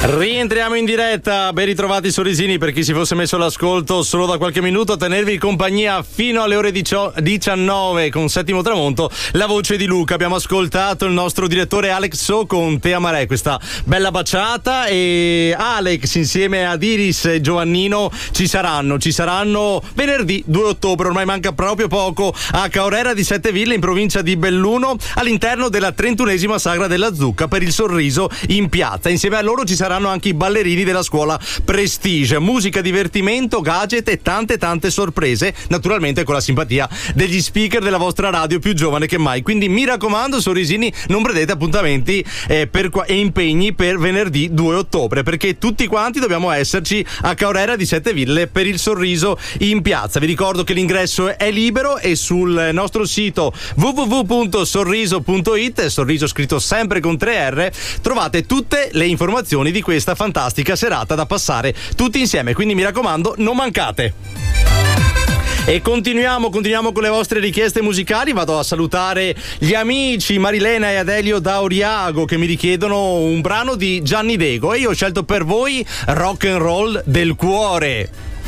Rientriamo in diretta, ben ritrovati sorrisini per chi si fosse messo all'ascolto solo da qualche minuto a tenervi compagnia fino alle ore 19 con Settimo Tramonto, la voce di Luca. Abbiamo ascoltato il nostro direttore Alex So con Te Amarei, questa bella baciata, e Alex insieme ad Iris e Giovannino ci saranno venerdì 2 ottobre, ormai manca proprio poco, a Caorera di Setteville in provincia di Belluno, all'interno della 31esima Sagra della Zucca per il sorriso in piazza. Insieme a loro ci saranno anche i ballerini della scuola Prestige, musica, divertimento, gadget e tante sorprese, naturalmente con la simpatia degli speaker della vostra radio più giovane che mai. Quindi mi raccomando sorrisini, non perdete appuntamenti e impegni per venerdì 2 ottobre, perché tutti quanti dobbiamo esserci a Caorera di Setteville per il sorriso in piazza. Vi ricordo che l'ingresso è libero e sul nostro sito www.sorriso.it, sorriso scritto sempre con 3R, trovate tutte le informazioni di questa fantastica serata da passare tutti insieme, quindi mi raccomando non mancate. E continuiamo con le vostre richieste musicali. Vado a salutare gli amici Marilena e Adelio da Oriago che mi richiedono un brano di Gianni Dego e io ho scelto per voi Rock and Roll del cuore.